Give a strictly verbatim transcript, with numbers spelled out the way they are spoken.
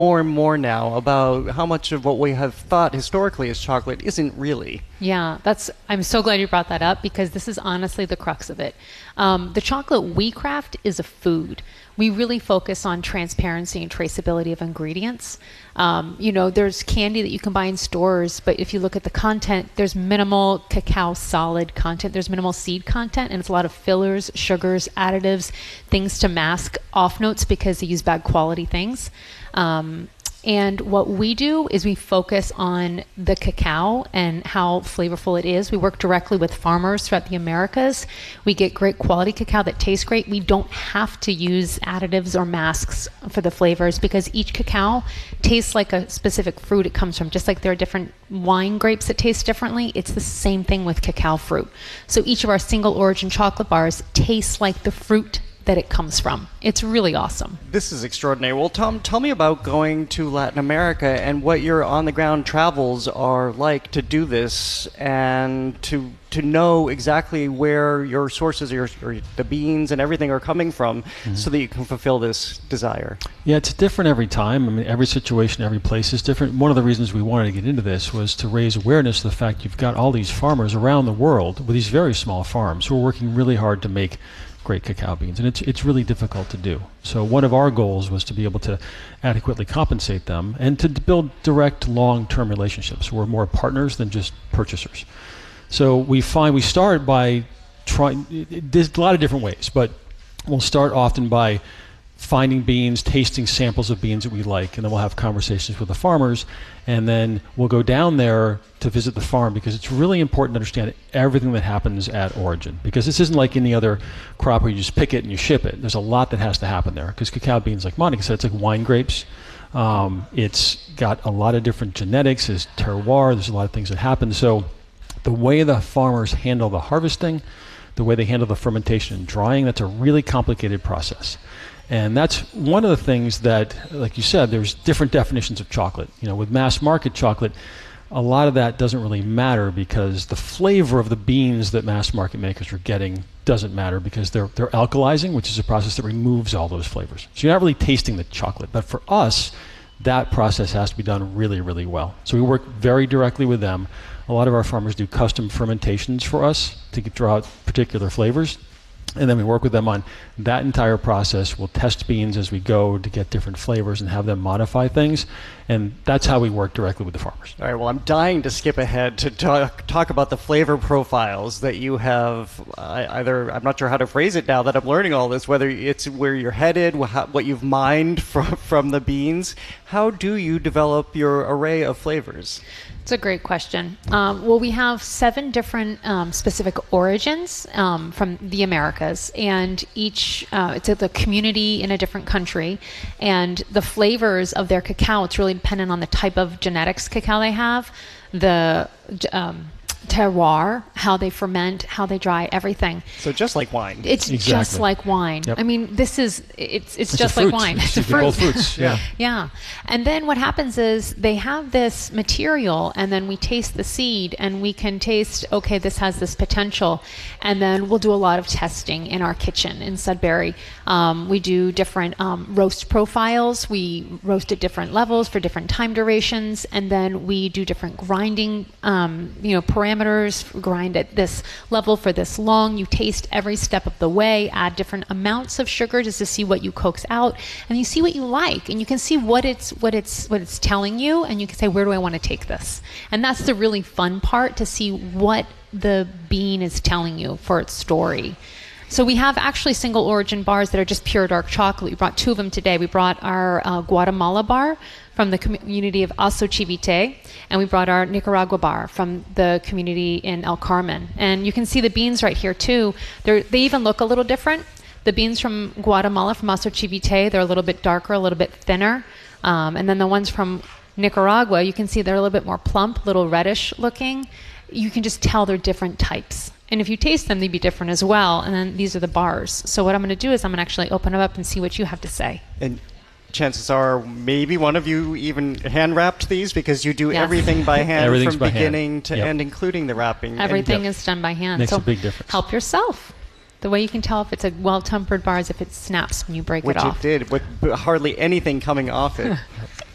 more and more now about how much of what we have thought historically as chocolate isn't really. Yeah, that's. I'm so glad you brought that up because this is honestly the crux of it. Um, the chocolate we craft is a food. We really focus on transparency and traceability of ingredients. Um, you know, there's candy that you can buy in stores, but if you look at the content, there's minimal cacao solid content. There's minimal seed content, and it's a lot of fillers, sugars, additives, things to mask off notes because they use bad quality things. Um, and what we do is we focus on the cacao and how flavorful it is. We work directly with farmers throughout the Americas. We get great quality cacao that tastes great. We don't have to use additives or masks for the flavors because each cacao tastes like a specific fruit it comes from. Just like there are different wine grapes that taste differently, it's the same thing with cacao fruit. So each of our single origin chocolate bars tastes like the fruit that it comes from. It's really awesome. This is extraordinary. Well, Tom, tell me about going to Latin America and what your on-the-ground travels are like to do this and to to know exactly where your sources, your, or the beans and everything are coming from mm-hmm. so that you can fulfill this desire. Yeah, it's different every time. I mean, every situation, every place is different. One of the reasons we wanted to get into this was to raise awareness of the fact you've got all these farmers around the world with these very small farms who are working really hard to make great cacao beans, and it's it's really difficult to do. So one of our goals was to be able to adequately compensate them and to build direct long-term relationships. We're more partners than just purchasers. So we find we start by trying, there's a lot of different ways, but we'll start often by finding beans, tasting samples of beans that we like, and then we'll have conversations with the farmers, and then we'll go down there to visit the farm because it's really important to understand everything that happens at origin, because this isn't like any other crop where you just pick it and you ship it. There's a lot that has to happen there because cacao beans, like Monica said, it's like wine grapes. Um, it's got a lot of different genetics, there's terroir, there's a lot of things that happen. So the way the farmers handle the harvesting, the way they handle the fermentation and drying, that's a really complicated process. And that's one of the things that, like you said, there's different definitions of chocolate. You know, with mass market chocolate, a lot of that doesn't really matter because the flavor of the beans that mass market makers are getting doesn't matter because they're they're alkalizing, which is a process that removes all those flavors. So you're not really tasting the chocolate. But for us, that process has to be done really, really well. So we work very directly with them. A lot of our farmers do custom fermentations for us to get, draw out particular flavors. And then we work with them on that entire process. We'll test beans as we go to get different flavors and have them modify things. And that's how we work directly with the farmers. All right, well, I'm dying to skip ahead to talk, talk about the flavor profiles that you have. Uh, either, I'm not sure how to phrase it now that I'm learning all this, whether it's where you're headed, wh- what you've mined from, from the beans. How do you develop your array of flavors? It's a great question. Um, well, we have seven different um, specific origins um, from the Americas, and each, uh, it's a, the community in a different country, and the flavors of their cacao, it's really dependent on the type of genetics cacao they have, the um, terroir, how they ferment, how they dry, everything. So just like wine. It's exactly. just like wine. Yep. I mean, this is, it's it's, it's just like wine. It's, it's a fruit. both fruits, yeah. Yeah. And then what happens is they have this material and then we taste the seed and we can taste, okay, this has this potential. And then we'll do a lot of testing in our kitchen in Sudbury. Um, we do different um, roast profiles. We roast at different levels for different time durations. And then we do different grinding, um, you know, parameters, grind at this level for this long. You taste every step of the way, add different amounts of sugar just to see what you coax out, and you see what you like, and you can see what it's what it's what it's telling you, and you can say, where do I want to take this? And that's the really fun part, to see what the bean is telling you for its story. So we have actually single origin bars that are just pure dark chocolate. We brought two of them today. We brought our uh, Guatemala bar from the community of Azochivite, and we brought our Nicaragua bar from the community in El Carmen. And you can see the beans right here too. They're, they even look a little different. The beans from Guatemala, from Azochivite, they're a little bit darker, a little bit thinner. Um, and then the ones from Nicaragua, you can see they're a little bit more plump, a little reddish looking. You can just tell they're different types. And if you taste them, they'd be different as well. And then these are the bars. So what I'm going to do is I'm going to actually open them up and see what you have to say. And chances are maybe one of you even hand-wrapped these, because you do Yes. everything by hand from by beginning hand. to Yep. end, including the wrapping. Everything And, is done by hand. Makes so a big difference. Help yourself. The way you can tell if it's a well-tempered bar is if it snaps when you break which it it off. did, with hardly anything coming off it.